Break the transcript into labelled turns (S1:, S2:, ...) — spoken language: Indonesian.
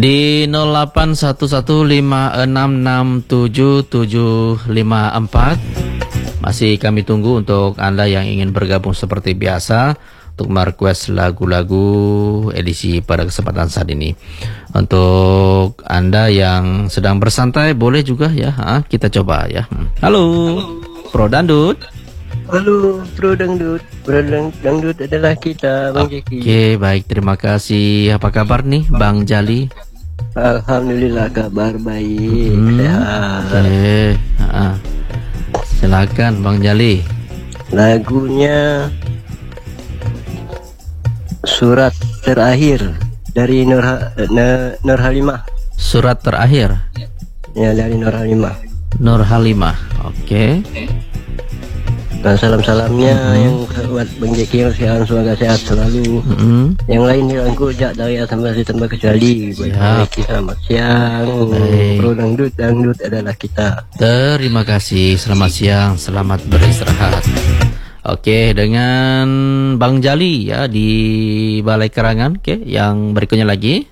S1: Di 081156677754 masih kami tunggu untuk Anda yang ingin bergabung seperti biasa untuk merequest lagu-lagu edisi pada kesempatan saat ini. Untuk Anda yang sedang bersantai boleh juga ya, kita coba ya. Halo, Pro Dangdut.
S2: Halo, Pro Dangdut. Pro Dangdut adalah kita, Bang Jeki.
S1: Oke, baik, terima kasih. Apa kabar nih, Bang Jali?
S2: Alhamdulillah kabar baik, sehat.
S1: Oke, silakan Bang Jali.
S2: Lagunya Surat Terakhir dari Nur Halimah.
S1: Surat Terakhir.
S2: Ya, dari Nur Halimah.
S1: Nur Halimah. Oke.
S2: Nah, salam-salamnya yang buat Bang Jeki, semoga sehat selalu. Yang lain dirangkul dari sampai tanpa kecuali. Buat Bang Jeki, selamat siang. Pro Dangdut adalah kita.
S1: Terima kasih. Selamat siang. Selamat beristirahat. Oke, dengan Bang Jali ya di Balai Kerangan. Oke, yang berikutnya lagi.